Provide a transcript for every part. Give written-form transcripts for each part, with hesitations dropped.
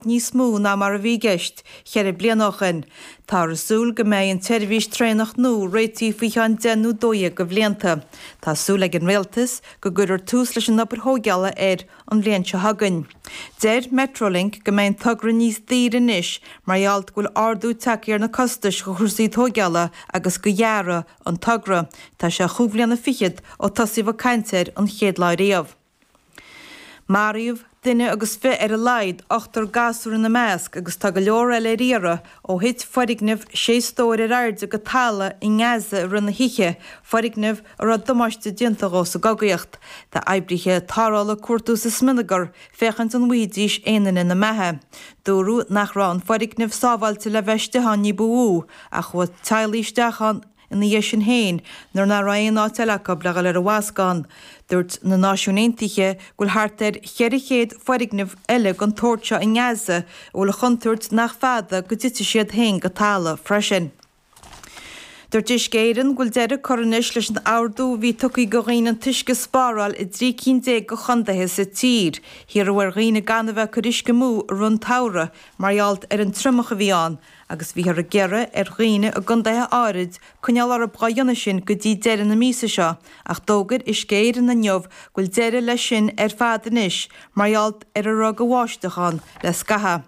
níos mú ná mar a bhí geist cheir blianachan. Tá súl go méid an teirvís trénach nó réití fián denú dóia go bblianta. Tá súla an réaltas go gurir tús leis an napar hógeala an bblion se hagann. Deir Metrolink go méid tugra níos díra níis marall ghfuil ardú takeíar na costais go chusaí hógeala agus go dheara an tugra. Tá se chublianna fichiid ó tasíh caiintear an chéad láiríomh. Maríomh duine agus fi a leid 8 gasú na measc agus tá go leor eile riara ó hit forighnimh 6 stóir airde go talla I ngeasa runna hiche forighnimh ar a domáiste diantagó sa gagaíocht. Tá eibrithe tárála cuatú sa sminagar fechant an huidís éanaan na methe. Dúrú nach rán forighnimh sábhailte le bheiste ní buú a chu teilísteachan in dhéisisin héin nar na raon áteachcha blegal ar a bhascán. Dúirt na náisiúnéntaithe ghfuil hartar cheirichéad forighnimh eile an tóirte in ngeasa ó le chuntúirt nach fada go dtite siad hain go talla freisin. Dúirt is géireann ghfuil deire coronis leis an ardú bhí tucaí go ghaoin an tuisce spáráil I 3 go chundathe sa tír. Hir bhar ghaoine gan bheith churis go mú run tára marall ar an trumach a bhíán. Agus bhí ar a gceire ghaoine a gundathe árid chuneall ar a bgáanna sin go dtí deire na mísa seo, ach dógad is géireann na neamh ghfuil deire le sin ar fadanis marall ar a rug bháisteachán le scatha.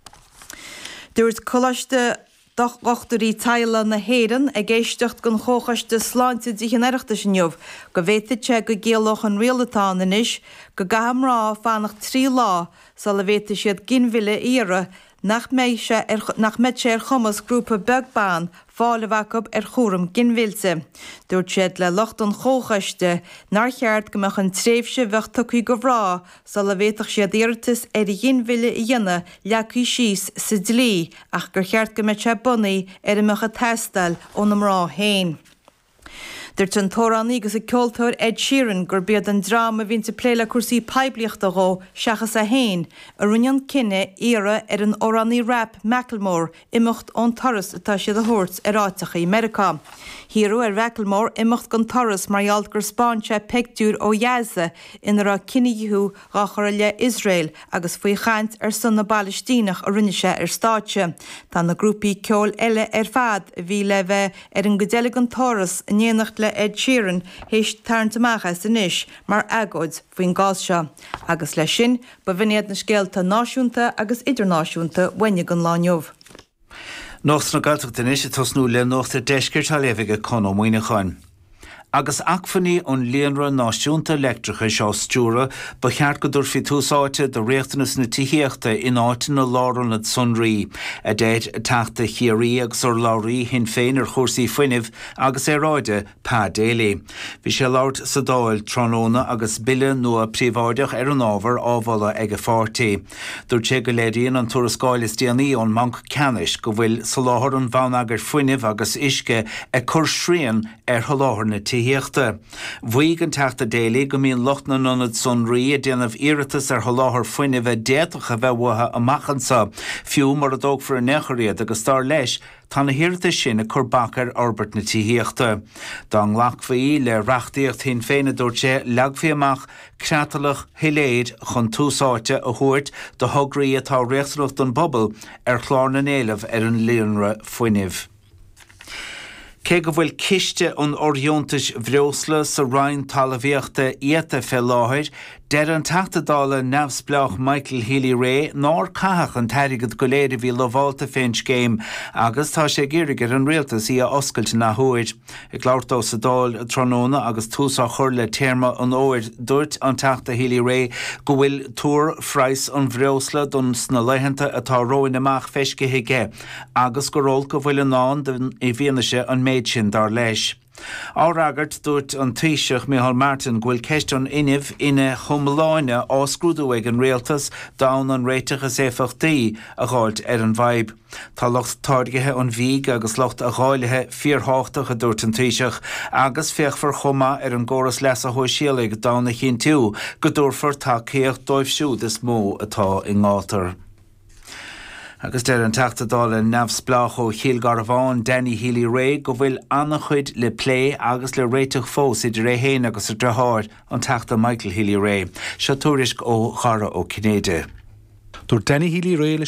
Dúirt coláiste Dochtarí taile na héan a géistecht gon chóchaiste sláinte dí an airachta sin neamh, go bhéiteite go géalach an réalatáin inis, go gahamrá fánach 3 lá sa le bhéite siad ginmhile íire nach meid sé ar chumas grúpa beagbán fála bhacab ar chóram ginmhilse. Dúirt siad le locht an chóchaiste nar cheart go meach an tréimhse bheith tucaí go bhrá sa le bhéiteach siad íirtas ar I ginmhile I dhéine leacaí síos sa dlí ach gur cheart go meid sé bunaí ar a meach a teastal ó na mrá héin. Dúirt an tóraní agus a ceoltóir Ed Sheeran gur bead an drama vín sa pléile cuasaí pebliachta go seachas a héin a runnean cinenne ire ar an óraní rap Macklemore imimecht ón toras atá siad a thuirt ar áiteach I America. Híú ar Macklemore imimecht gon toras marall gur spáinte pectúr ó Gaza inar a cinnigiú gachar le Israel agus faoi chaint ar san na Balistínach a rinne sé ar státe. Tá na grúpaí ceol eile ar fad a bhí le bheith ar an godéala an toras a néanacht le Ed Sheeran hééis tarntamachchas inis mar agóid faoin gáis seo. Agus lei sin ba bhíad na scéalta náisiúnta agus idirnáisiúnta bhaine an láneomh. Nás na galteach den is tosnú le nóchtar deisceir tá leibhige con ó muoine cháin. Agus acfaní ón líonra náisiúnta electricha seo stúra ba cheart go dúr fi túsáite do réachtanas na tíhéachta in áitin na láran na sunraí a déid teachta chiarí agus or láirí hin féin ar chósaí foiineh agus ráide pá déala. Bhí sé láirt sa dáil tróna agus bille nua príomháideach ar an ábhar ábhala ag a fátaí. Dúirt sé go léiríonn an tuarascáil is déanaí ón manc canis go bhfuil sa láthar an bhain agur foiineh agus isce a chur srían ar tholáthar na tíhéachta. Bhuaigh an teachta déala go mbíonn lochtna nonad sunraí a déanamh iiritas ar tholáthar foiineh déatacha bheith watha amachchansa fiú mar a dóg for a nechariad agus star leis tá na hirirta sin a chur bachar orbert na tíhéachta. Dá an lachfaí le reachtaíocht hin féin a dúirt sé leagfaí amach creatalach hiléad chun túsáite a thuirt do thugraí atá réachtaíocht an bobbal ar chláir na néalamh ar an líonra foiineh. Cé go bhfuil ciste an oriontais bhreosla sa rainn talmhaíochta iata fé láthir, deir an teachtadála neamhsplach Michael Healy-Rae nár cathach an teirigad go léir bhí leháilta féins céim agus tá sé géirigear an réaltas í a oscailte na thuid. I gláirtó sa dáil tróna agus túsá chur le téirma an óir dúirt an teachta Healy-Rae go bhfuil túr phrais an bhreosla don sna leitheanta atá roin amach feiscithe agus go ról go bhfuil an ná I bhíanaise an méid sin dar leis. Árágart dúirt an taoiseach Micheál Martin ghfuil ceist an inibh ina chumláine áscrúdú ag an réaltas dán an réitechas éfachtaí a gáilt ar an bhaib. Tá locht táirgethe an bhíg agus locht a gáilethe fíorthachtacha dúirt an taoiseach agus feachfar chuma ar an gcóras leas a thuisialaigh dána chin tú go dúrfar takeíocht dóibhsiúd is mó atá i ngátar. Agus deir an teachtadála neamhsplach ó Chialgarabháin Danny Healy-Rae go bhfuil annachchuid le plé agus le réiteach fós idir héin agus a dreáir an teachta Michael Healy-Rae. Se túrisc ó chara ó Cinéide. Dúir denna hílí réile